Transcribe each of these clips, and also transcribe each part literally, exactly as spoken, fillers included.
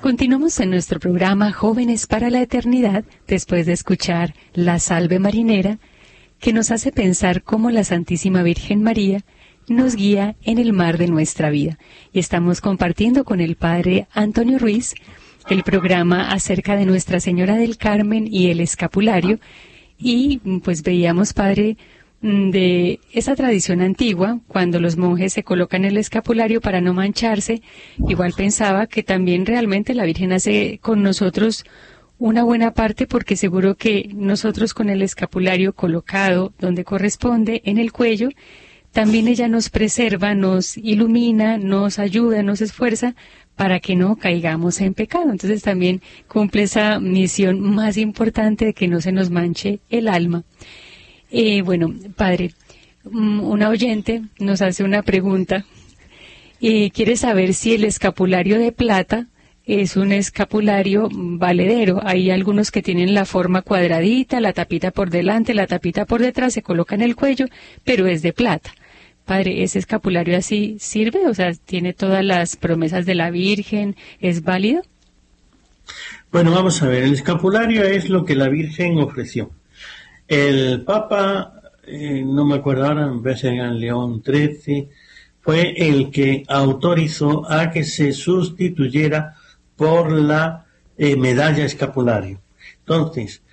Continuamos en nuestro programa Jóvenes para la Eternidad, después de escuchar la Salve Marinera, que nos hace pensar cómo la Santísima Virgen María nos guía en el mar de nuestra vida. Y estamos compartiendo con el Padre Antonio Ruiz el programa acerca de Nuestra Señora del Carmen y el escapulario. Y pues veíamos, Padre, de esa tradición antigua, cuando los monjes se colocan el escapulario para no mancharse. Igual pensaba que también realmente la Virgen hace con nosotros una buena parte, porque seguro que nosotros con el escapulario colocado donde corresponde, en el cuello, también ella nos preserva, nos ilumina, nos ayuda, nos esfuerza para que no caigamos en pecado. Entonces también cumple esa misión más importante de que no se nos manche el alma. Eh, bueno, Padre, una oyente nos hace una pregunta y quiere saber si el escapulario de plata es un escapulario valedero. Hay algunos que tienen la forma cuadradita, la tapita por delante, la tapita por detrás, se coloca en el cuello, pero es de plata. Padre, ¿ese escapulario así sirve? O sea, ¿tiene todas las promesas de la Virgen? ¿Es válido? Bueno, vamos a ver, el escapulario es lo que la Virgen ofreció. El Papa, eh, no me acuerdo ahora, me parece que era León trece, fue el que autorizó a que se sustituyera por la eh, medalla escapulario. Entonces,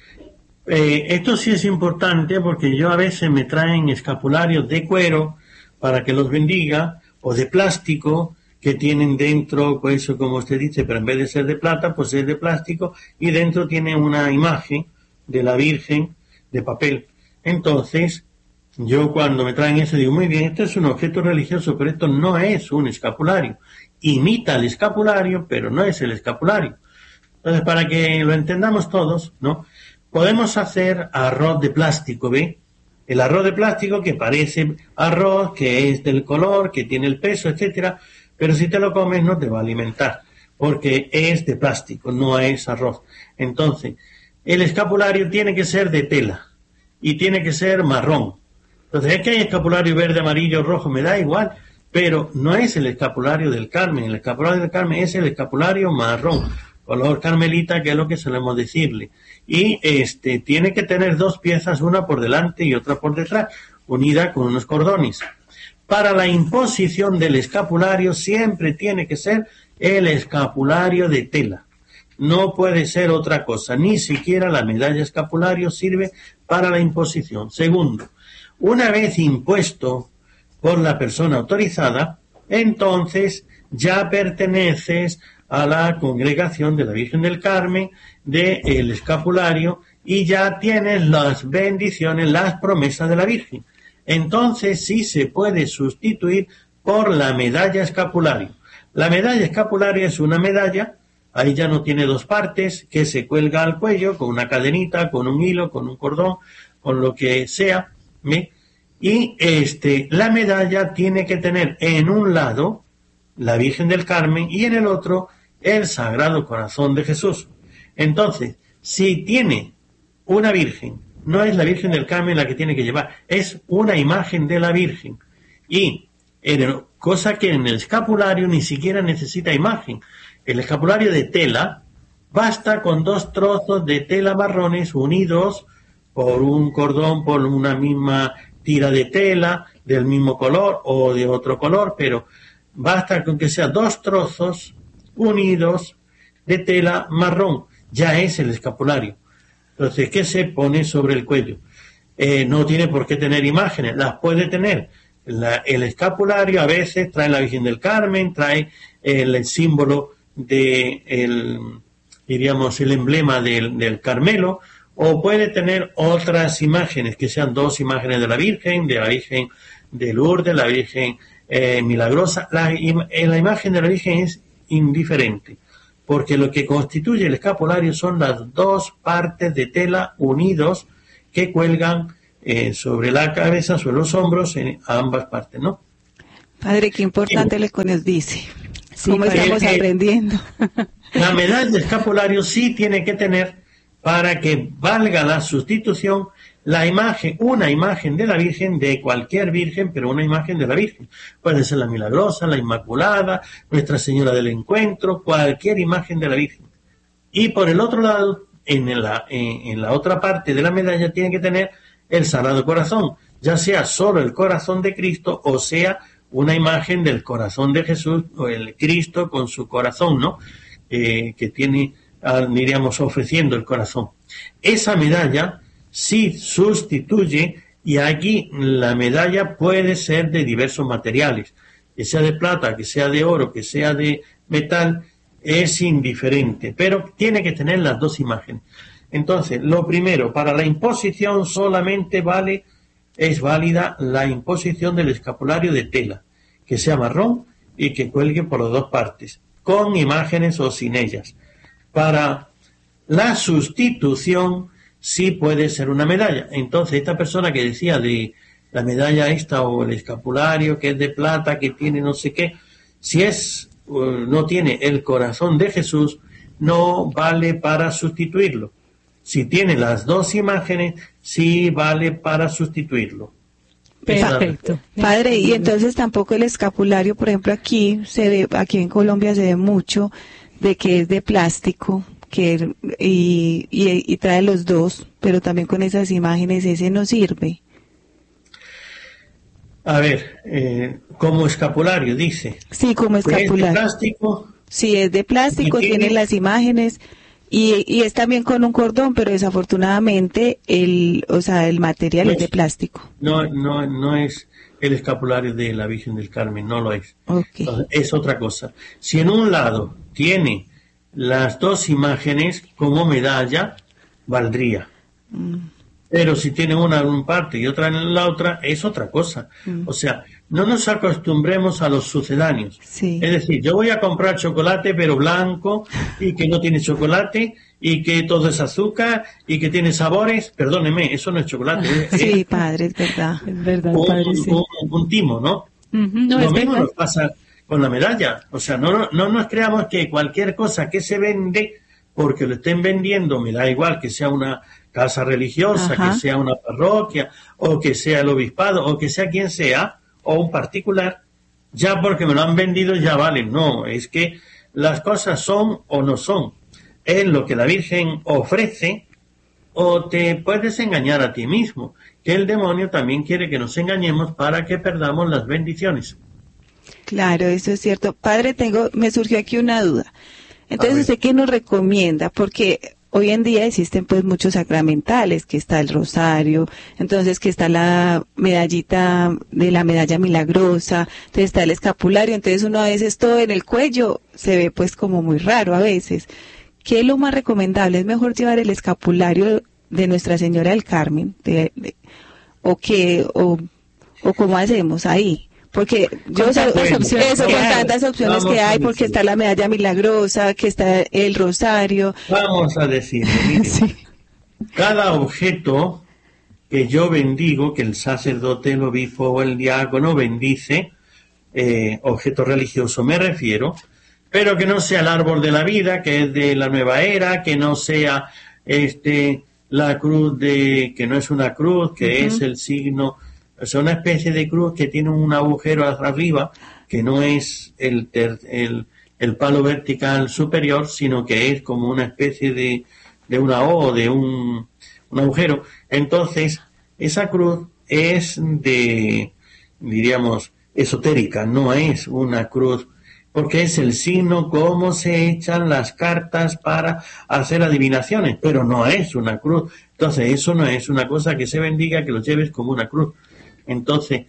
eh, esto sí es importante porque yo a veces me traen escapularios de cuero para que los bendiga, o de plástico, que tienen dentro, pues eso como usted dice, pero en vez de ser de plata, pues es de plástico, y dentro tiene una imagen de la Virgen de papel. Entonces, yo cuando me traen eso digo, muy bien, esto es un objeto religioso, pero esto no es un escapulario. Imita el escapulario, pero no es el escapulario. Entonces, para que lo entendamos todos, ¿no? Podemos hacer arroz de plástico, ¿ve? El arroz de plástico que parece arroz, que es del color, que tiene el peso, etcétera, pero si te lo comes no te va a alimentar, porque es de plástico, no es arroz. Entonces, el escapulario tiene que ser de tela y tiene que ser marrón. Entonces, es que hay escapulario verde, amarillo, rojo, me da igual, pero no es el escapulario del Carmen. El escapulario del Carmen es el escapulario marrón, color carmelita, que es lo que solemos decirle. Y este tiene que tener dos piezas, una por delante y otra por detrás, unida con unos cordones. Para la imposición del escapulario siempre tiene que ser el escapulario de tela. No puede ser otra cosa, ni siquiera la medalla escapulario sirve para la imposición. Segundo, una vez impuesto por la persona autorizada, entonces ya perteneces a la congregación de la Virgen del Carmen, del escapulario, y ya tienes las bendiciones, las promesas de la Virgen. Entonces sí se puede sustituir por la medalla escapulario. La medalla escapulario es una medalla, ahí ya no tiene dos partes, que se cuelga al cuello con una cadenita, con un hilo, con un cordón, con lo que sea, ¿sí? Y este, la medalla tiene que tener en un lado la Virgen del Carmen y en el otro el Sagrado Corazón de Jesús. Entonces, si tiene una Virgen, no es la Virgen del Carmen la que tiene que llevar, es una imagen de la Virgen. Y en el, cosa que en el escapulario ni siquiera necesita imagen. El escapulario de tela basta con dos trozos de tela marrones unidos por un cordón, por una misma tira de tela del mismo color o de otro color, pero basta con que sean dos trozos unidos de tela marrón, ya es el escapulario. Entonces, ¿qué se pone sobre el cuello? Eh, no tiene por qué tener imágenes, las puede tener. La, el escapulario a veces trae la Virgen del Carmen, trae el, el símbolo de el, diríamos, el emblema del, del Carmelo, o puede tener otras imágenes, que sean dos imágenes de la Virgen, de la Virgen de Lourdes, la Virgen eh, milagrosa. La, la imagen de la Virgen es indiferente, porque lo que constituye el escapulario son las dos partes de tela unidos que cuelgan eh, sobre la cabeza, sobre los hombros, en ambas partes, ¿no? Padre, qué importante lo que nos dice. Sí, ¿Cómo estamos el, aprendiendo? La medalla de escapulario sí tiene que tener, para que valga la sustitución, la imagen, una imagen de la Virgen, de cualquier Virgen, pero una imagen de la Virgen. Puede ser la Milagrosa, la Inmaculada, Nuestra Señora del Encuentro, cualquier imagen de la Virgen. Y por el otro lado, en la, en, en la otra parte de la medalla tiene que tener el Sagrado Corazón, ya sea solo el corazón de Cristo o sea una imagen del corazón de Jesús o el Cristo con su corazón, ¿no? Eh, que tiene, diríamos, ofreciendo el corazón. Esa medalla sí sustituye, y aquí la medalla puede ser de diversos materiales, que sea de plata, que sea de oro, que sea de metal, es indiferente, pero tiene que tener las dos imágenes. Entonces, lo primero, para la imposición solamente vale, es válida la imposición del escapulario de tela, que sea marrón y que cuelgue por las dos partes, con imágenes o sin ellas. Para la sustitución sí puede ser una medalla. Entonces, esta persona que decía de la medalla esta o el escapulario que es de plata, que tiene no sé qué, si es, no tiene el corazón de Jesús, no vale para sustituirlo. Si tiene las dos imágenes, sí vale para sustituirlo. Perfecto. Padre, y entonces tampoco el escapulario, por ejemplo, aquí se ve, aquí en Colombia se ve mucho de que es de plástico, que y, y, y trae los dos, pero también con esas imágenes ese no sirve. A ver, eh, como escapulario, dice. Sí, como escapulario. ¿Es de plástico? Sí, es de plástico, tiene, tiene las imágenes. Y, y es también con un cordón, pero desafortunadamente el, o sea, el material no es, es de plástico. No, no, no es el escapulario de la Virgen del Carmen, no lo es. Okay. Entonces, es otra cosa. Si en un lado tiene las dos imágenes como medalla, valdría. Mm. Pero si tiene una en una parte y otra en la otra, es otra cosa. Mm. O sea, no nos acostumbremos a los sucedáneos. Sí. Es decir, yo voy a comprar chocolate pero blanco y que no tiene chocolate y que todo es azúcar y que tiene sabores. Perdóneme, eso no es chocolate. Sí, es, padre, es verdad. Es verdad, un, padre, sí. un, un timo, ¿no? Uh-huh, no Lo mismo verdad. nos pasa con la medalla. O sea, no, no nos creamos que cualquier cosa que se vende, porque lo estén vendiendo, me da igual que sea una casa religiosa, Ajá. que sea una parroquia, o que sea el obispado, o que sea quien sea, o un particular, ya porque me lo han vendido ya vale. No, es que las cosas son o no son. Es lo que la Virgen ofrece, o te puedes engañar a ti mismo, que el demonio también quiere que nos engañemos para que perdamos las bendiciones. Claro, eso es cierto. Padre, tengo, me surgió aquí una duda. Entonces, ¿usted qué nos recomienda? Porque hoy en día existen pues muchos sacramentales, que está el rosario, entonces que está la medallita de la medalla milagrosa, entonces está el escapulario, entonces uno a veces todo en el cuello se ve pues como muy raro a veces. ¿Qué es lo más recomendable? ¿Es mejor llevar el escapulario de Nuestra Señora del Carmen? De, de, ¿O qué? O, ¿O cómo hacemos ahí? Porque yo sé eso, con tantas opciones que hay, porque está la medalla milagrosa, que está el rosario. Vamos a decir, sí. Cada objeto que yo bendigo, que el sacerdote, el obispo o el diácono bendice, eh, objeto religioso me refiero, pero que no sea el árbol de la vida, que es de la nueva era, que no sea este la cruz de, que no es una cruz, que uh-huh. es el signo. O sea, una especie de cruz que tiene un agujero arriba, que no es el, ter, el, el palo vertical superior, sino que es como una especie de, de una O, de un, un agujero. Entonces, esa cruz es de, diríamos, esotérica, no es una cruz, porque es el signo cómo se echan las cartas para hacer adivinaciones, pero no es una cruz. Entonces, eso no es una cosa que se bendiga, que lo lleves como una cruz. Entonces,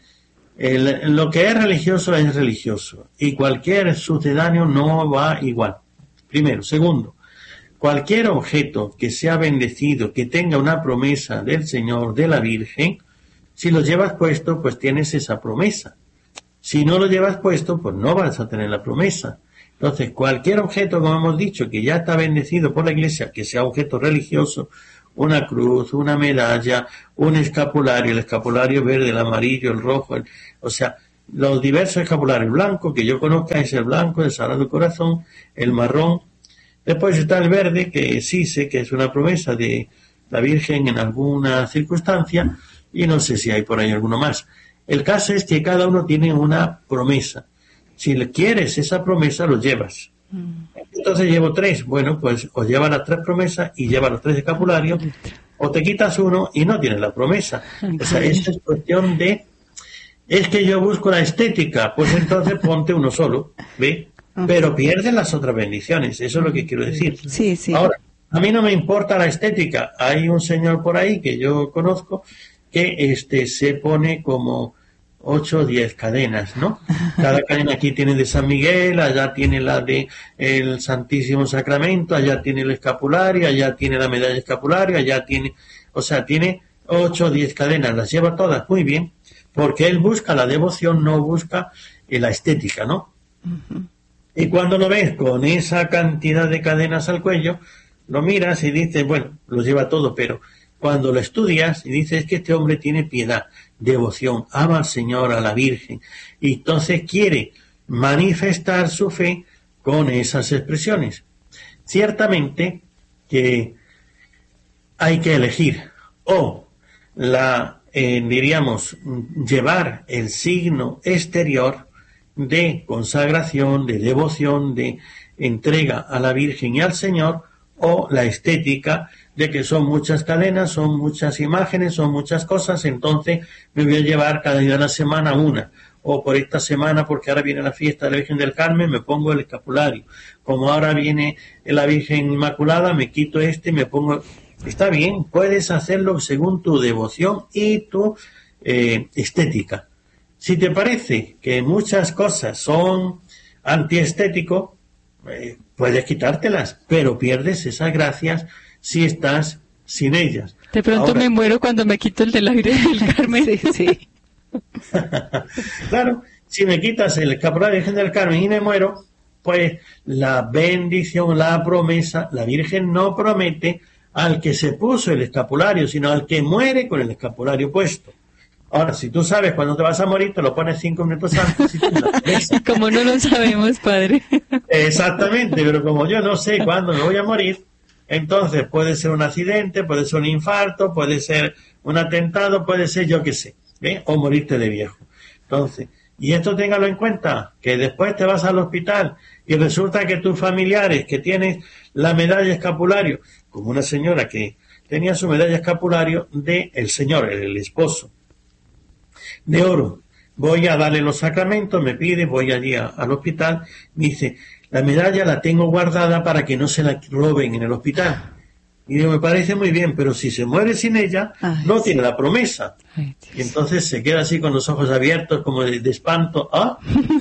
el, lo que es religioso es religioso y cualquier sucedáneo no va igual. Primero. Segundo, cualquier objeto que sea bendecido, que tenga una promesa del Señor, de la Virgen, si lo llevas puesto, pues tienes esa promesa. Si no lo llevas puesto, pues no vas a tener la promesa. Entonces, cualquier objeto, como hemos dicho, que ya está bendecido por la Iglesia, que sea objeto religioso, una cruz, una medalla, un escapulario, el escapulario verde, el amarillo, el rojo, el, o sea, los diversos escapularios. Blanco, que yo conozca, es el blanco, el Sagrado Corazón, el marrón. Después está el verde, que sí sé que es una promesa de, la Virgen en alguna circunstancia, y no sé si hay por ahí alguno más. El caso es que cada uno tiene una promesa. Si le quieres esa promesa, lo llevas. Entonces llevo tres. Bueno, pues o llevas las tres promesas y llevas los tres escapularios, o te quitas uno y no tienes la promesa. O sea, eso es cuestión de... Es que yo busco la estética, pues entonces ponte uno solo, ¿ve? Pero pierdes las otras bendiciones, eso es lo que quiero decir. Sí, sí. Ahora, a mí no me importa la estética. Hay un señor por ahí que yo conozco que este se pone como ocho o diez cadenas, ¿no? Cada cadena aquí tiene de San Miguel, allá tiene la de el Santísimo Sacramento, allá tiene el escapulario, allá tiene la medalla escapularia, allá tiene, o sea, tiene ocho o diez cadenas, las lleva todas muy bien, porque él busca la devoción, no busca eh, la estética, ¿no? Uh-huh. Y cuando lo ves con esa cantidad de cadenas al cuello, lo miras y dices, bueno, lo lleva todo, pero cuando lo estudias y dices que este hombre tiene piedad, devoción, ama al Señor, a la Virgen, y entonces quiere manifestar su fe con esas expresiones. Ciertamente que hay que elegir o la, eh, diríamos, llevar el signo exterior de consagración, de devoción, de entrega a la Virgen y al Señor, o la estética de que son muchas cadenas, son muchas imágenes, son muchas cosas, entonces me voy a llevar cada día de la semana una, o por esta semana, porque ahora viene la fiesta de la Virgen del Carmen, me pongo el escapulario, como ahora viene la Virgen Inmaculada, me quito este y me pongo... Está bien, puedes hacerlo según tu devoción y tu eh, estética. Si te parece que muchas cosas son antiestético, eh, puedes quitártelas, pero pierdes esas gracias si estás sin ellas. De pronto Ahora, me muero cuando me quito el de la Virgen del Carmen. Sí, sí. Claro, si me quitas el escapulario de la Virgen del Carmen y me muero, pues la bendición, la promesa, la Virgen no promete al que se puso el escapulario, sino al que muere con el escapulario puesto. Ahora, si tú sabes cuándo te vas a morir, te lo pones cinco minutos antes. Y, tú y como no lo sabemos, padre. Exactamente, pero como yo no sé cuándo me voy a morir, entonces puede ser un accidente, puede ser un infarto, puede ser un atentado, puede ser yo qué sé, ¿eh? O morirte de viejo. Entonces, y esto téngalo en cuenta, que después te vas al hospital y resulta que tus familiares que tienes la medalla escapulario, como una señora que tenía su medalla escapulario de el señor, el esposo, de oro. Voy a darle los sacramentos, me pide, voy allí a, al hospital, me dice, la medalla la tengo guardada para que no se la roben en el hospital. Y digo, me parece muy bien, pero si se muere sin ella, Ay, no sí. tiene la promesa. Ay, y entonces se queda así con los ojos abiertos, como de, de espanto. ¿Ah?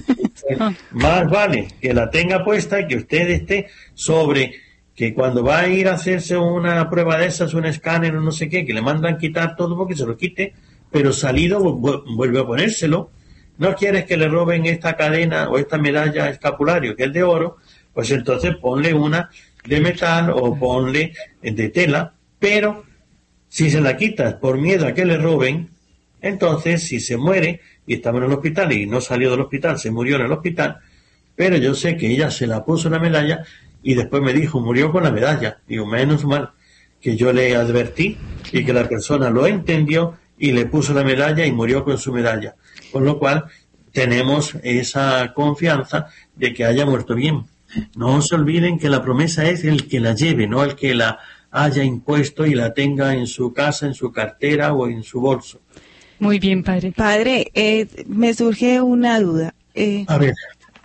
Más vale que la tenga puesta y que usted esté sobre que cuando va a ir a hacerse una prueba de esas, un escáner o no sé qué, que le mandan quitar todo porque se lo quite, pero salido vuelve a ponérselo. No quieres que le roben esta cadena o esta medalla escapulario que es de oro, pues entonces ponle una de metal o ponle de tela, pero si se la quitas por miedo a que le roben, entonces si se muere y estaba en el hospital y no salió del hospital, se murió en el hospital, pero yo sé que ella se la puso la medalla y después me dijo, murió con la medalla. Digo, menos mal que yo le advertí y que la persona lo entendió y le puso la medalla y murió con su medalla. Con lo cual, tenemos esa confianza de que haya muerto bien. No se olviden que la promesa es el que la lleve, no el que la haya impuesto y la tenga en su casa, en su cartera o en su bolso. Muy bien, padre. Padre, eh, me surge una duda. Eh, A ver.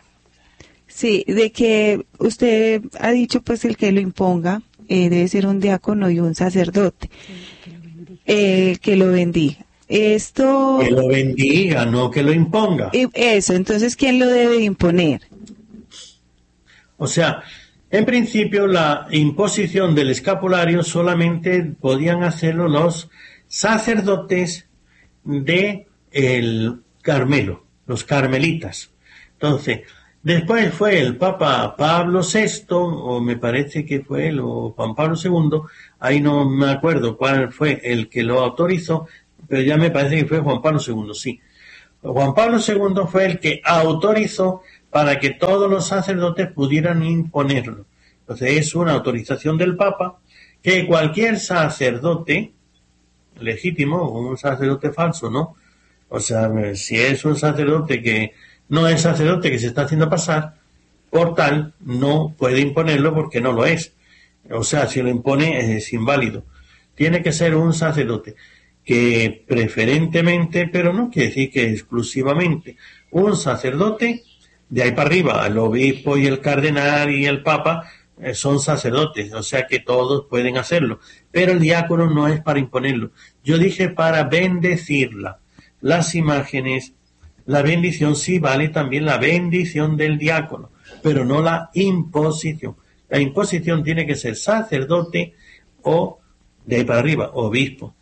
Sí, de que usted ha dicho pues el que lo imponga eh, debe ser un diácono y un sacerdote. Eh, que lo bendiga. Esto... Que lo bendiga, no que lo imponga. Eso, entonces, ¿quién lo debe imponer? O sea, en principio la imposición del escapulario solamente podían hacerlo los sacerdotes de el Carmelo, los carmelitas. Entonces, después fue el Papa Pablo sexto, o me parece que fue él, o Juan Pablo segundo, ahí no me acuerdo cuál fue el que lo autorizó, pero ya me parece que fue Juan Pablo segundo, sí. Juan Pablo segundo fue el que autorizó para que todos los sacerdotes pudieran imponerlo. Entonces es una autorización del Papa que cualquier sacerdote legítimo o un sacerdote falso, ¿no? O sea, si es un sacerdote que no es sacerdote, que se está haciendo pasar por tal, no puede imponerlo porque no lo es. O sea, si lo impone es inválido. Tiene que ser un sacerdote que preferentemente, pero no quiere decir que exclusivamente, un sacerdote de ahí para arriba, el obispo y el cardenal y el papa eh, son sacerdotes, o sea que todos pueden hacerlo, pero el diácono no es para imponerlo. Yo dije para bendecirla. Las imágenes, la bendición sí vale también la bendición del diácono, pero no la imposición. La imposición tiene que ser sacerdote o de ahí para arriba, obispo.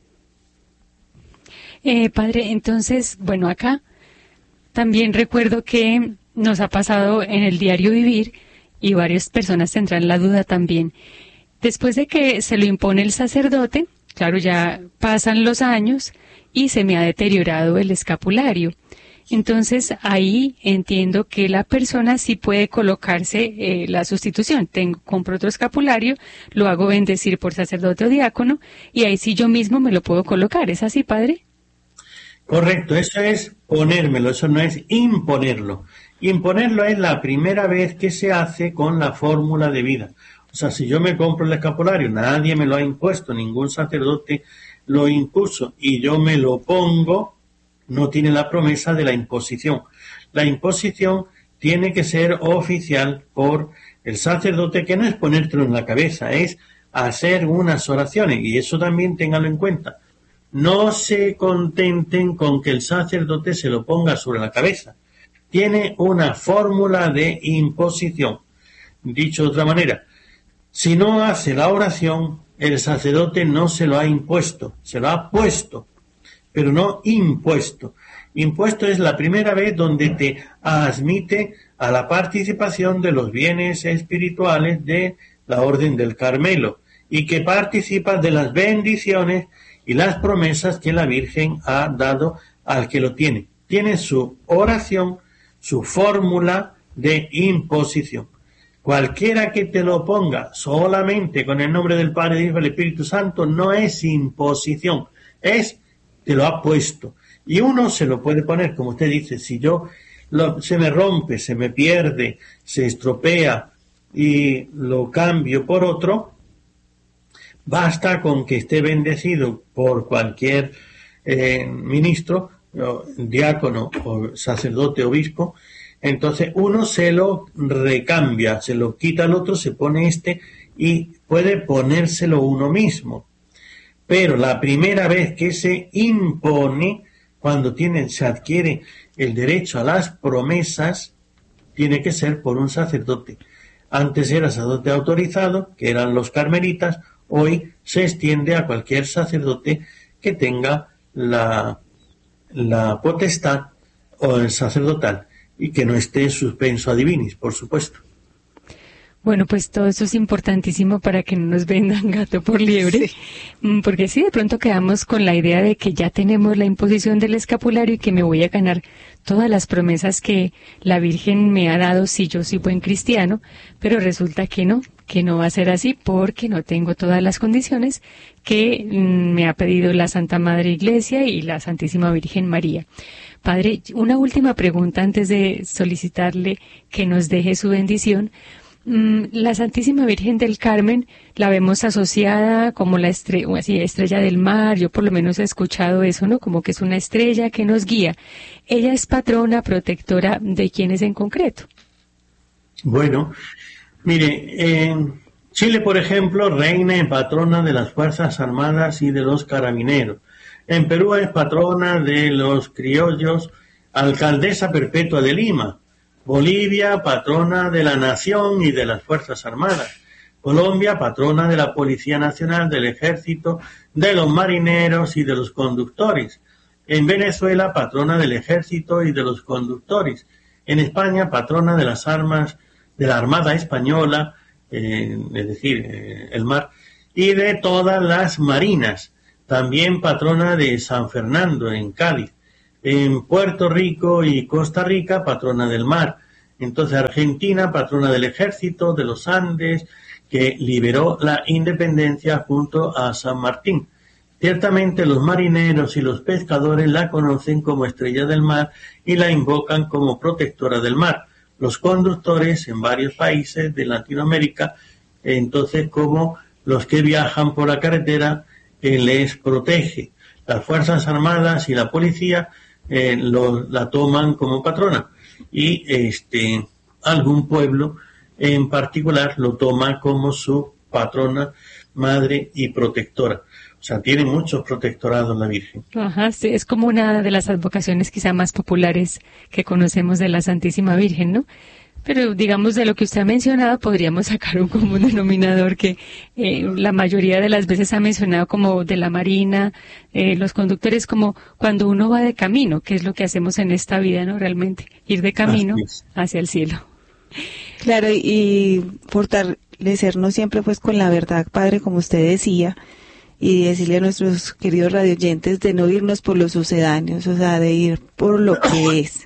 Eh, padre, entonces, bueno, acá también recuerdo que nos ha pasado en el diario vivir y varias personas tendrán la duda también. Después de que se lo impone el sacerdote, claro, ya pasan los años y se me ha deteriorado el escapulario. Entonces ahí entiendo que la persona sí puede colocarse eh, la sustitución. Tengo, compro otro escapulario, lo hago bendecir por sacerdote o diácono y ahí sí yo mismo me lo puedo colocar. ¿Es así, padre? Correcto, eso es ponérmelo, eso no es imponerlo. Imponerlo es la primera vez que se hace con la fórmula de vida. O sea, si yo me compro el escapulario, nadie me lo ha impuesto, ningún sacerdote lo impuso y yo me lo pongo, no tiene la promesa de la imposición. La imposición tiene que ser oficial por el sacerdote, que no es ponértelo en la cabeza, es hacer unas oraciones, y eso también ténganlo en cuenta. No se contenten con que el sacerdote se lo ponga sobre la cabeza. Tiene una fórmula de imposición. Dicho de otra manera, si no hace la oración, el sacerdote no se lo ha impuesto, se lo ha puesto, pero no impuesto. Impuesto es la primera vez donde te admite a la participación de los bienes espirituales de la Orden del Carmelo y que participas de las bendiciones y las promesas que la Virgen ha dado al que lo tiene. Tiene su oración, su fórmula de imposición. Cualquiera que te lo ponga solamente con el nombre del Padre, del Hijo y del Espíritu Santo no es imposición, es te lo ha puesto. Y uno se lo puede poner, como usted dice, si yo lo, se me rompe, se me pierde, se estropea y lo cambio por otro, basta con que esté bendecido por cualquier eh, ministro, o diácono o sacerdote, obispo. Entonces uno se lo recambia, se lo quita al otro, se pone este y puede ponérselo uno mismo. Pero la primera vez que se impone, cuando tiene, se adquiere el derecho a las promesas, tiene que ser por un sacerdote. Antes era sacerdote autorizado, que eran los carmelitas, hoy se extiende a cualquier sacerdote que tenga la, la potestad o el sacerdotal y que no esté suspenso a divinis, por supuesto. Bueno, pues todo eso es importantísimo para que no nos vendan gato por liebre, sí. Porque si de pronto quedamos con la idea de que ya tenemos la imposición del escapulario y que me voy a ganar todas las promesas que la Virgen me ha dado si yo soy buen cristiano, pero resulta que no, que no va a ser así porque no tengo todas las condiciones que me ha pedido la Santa Madre Iglesia y la Santísima Virgen María. Padre, una última pregunta antes de solicitarle que nos deje su bendición. La Santísima Virgen del Carmen la vemos asociada como la estrella, así, estrella del mar. Yo por lo menos he escuchado eso, ¿no? Como que es una estrella que nos guía. Ella es patrona, protectora de quiénes en concreto. Bueno, mire, en Chile, por ejemplo, reina y patrona de las Fuerzas Armadas y de los Carabineros. En Perú es patrona de los criollos, alcaldesa perpetua de Lima. Bolivia, patrona de la nación y de las Fuerzas Armadas. Colombia, patrona de la Policía Nacional, del Ejército, de los marineros y de los conductores. En Venezuela, patrona del Ejército y de los conductores. En España, patrona de las armas de la Armada Española, eh, es decir, eh, el mar, y de todas las marinas. También patrona de San Fernando, en Cádiz. En Puerto Rico y Costa Rica, patrona del mar. Entonces Argentina, patrona del Ejército, de los Andes, que liberó la independencia junto a San Martín. Ciertamente los marineros y los pescadores la conocen como estrella del mar y la invocan como protectora del mar. Los conductores en varios países de Latinoamérica, entonces como los que viajan por la carretera, eh, les protege. Las Fuerzas Armadas y la policía eh, lo, la toman como patrona y este algún pueblo en particular lo toma como su patrona, madre y protectora. O sea, tiene muchos protectorados la Virgen. Ajá, sí, es como una de las advocaciones quizá más populares que conocemos de la Santísima Virgen, ¿no? Pero digamos, de lo que usted ha mencionado, podríamos sacar un común denominador que eh, la mayoría de las veces ha mencionado, como de la Marina, eh, los conductores, como cuando uno va de camino, que es lo que hacemos en esta vida, ¿no? Realmente, ir de camino hacia el cielo. Claro, y fortalecernos siempre pues con la verdad, Padre, como usted decía, y decirle a nuestros queridos radioyentes de no irnos por los sucedáneos, o sea, de ir por lo que es.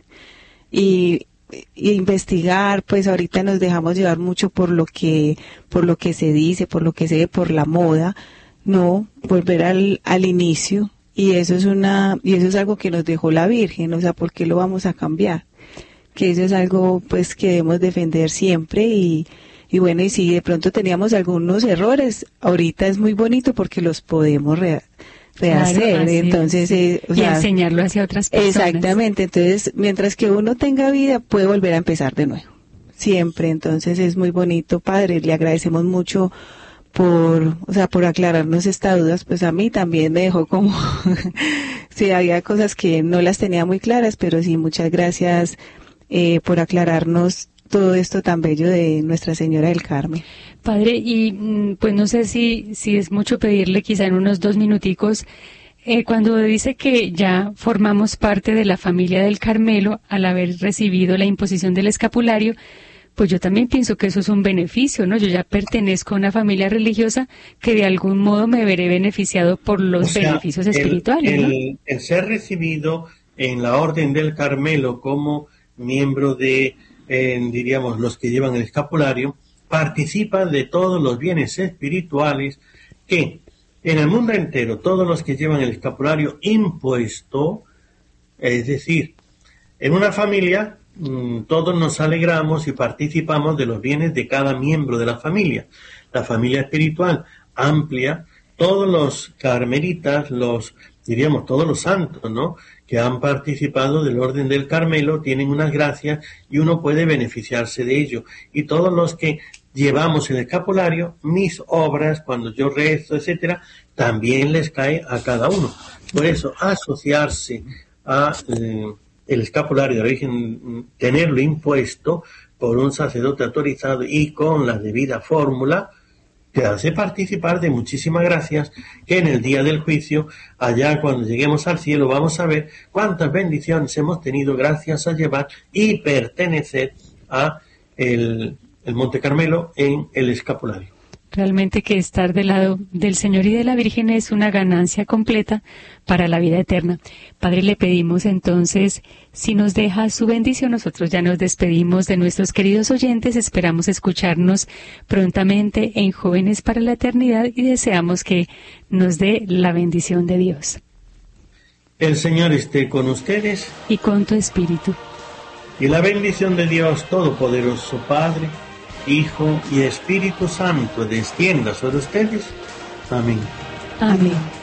Y, y investigar, pues ahorita nos dejamos llevar mucho por lo que, por lo que se dice, por lo que se ve, por la moda, no, volver al, al inicio, y eso es una, y eso es algo que nos dejó la Virgen, o sea, ¿por qué lo vamos a cambiar? Que eso es algo pues que debemos defender siempre y Y bueno, y si de pronto teníamos algunos errores, ahorita es muy bonito porque los podemos re, rehacer. Claro, entonces, eh, o y sea, enseñarlo hacia otras personas. Exactamente. Entonces, mientras que uno tenga vida, puede volver a empezar de nuevo. Siempre. Entonces, es muy bonito, Padre. Le agradecemos mucho por, o sea, por aclararnos estas dudas. Pues a mí también me dejó como, sí, había cosas que no las tenía muy claras, pero sí, muchas gracias eh, por aclararnos todo esto tan bello de Nuestra Señora del Carmen. Padre, y pues no sé si, si es mucho pedirle, quizá en unos dos minuticos, eh, cuando dice que ya formamos parte de la familia del Carmelo al haber recibido la imposición del escapulario, pues yo también pienso que eso es un beneficio, ¿no? Yo ya pertenezco a una familia religiosa que de algún modo me veré beneficiado por los o sea, beneficios espirituales, el, ¿no? el, el ser recibido en la Orden del Carmelo como miembro de Eh, diríamos, los que llevan el escapulario, participan de todos los bienes espirituales que en el mundo entero, todos los que llevan el escapulario impuesto, es decir, en una familia, mmm, todos nos alegramos y participamos de los bienes de cada miembro de la familia. La familia espiritual amplia, todos los carmelitas, los, diríamos, todos los santos, ¿no?, que han participado del Orden del Carmelo, tienen unas gracias y uno puede beneficiarse de ello. Y todos los que llevamos el escapulario, mis obras, cuando yo rezo, etcétera, también les cae a cada uno. Por eso, asociarse a eh, el escapulario de la Virgen, tenerlo impuesto por un sacerdote autorizado y con la debida fórmula, te hace participar de muchísimas gracias que en el día del juicio, allá cuando lleguemos al cielo, vamos a ver cuántas bendiciones hemos tenido gracias a llevar y pertenecer a el, el Monte Carmelo en el escapulario. Realmente que estar del lado del Señor y de la Virgen es una ganancia completa para la vida eterna. Padre, le pedimos entonces, si nos deja su bendición, nosotros ya nos despedimos de nuestros queridos oyentes, esperamos escucharnos prontamente en Jóvenes para la Eternidad y deseamos que nos dé la bendición de Dios. El Señor esté con ustedes. Y con tu espíritu. Y la bendición de Dios Todopoderoso, Padre, Hijo y Espíritu Santo descienda sobre ustedes. Amén. Amén.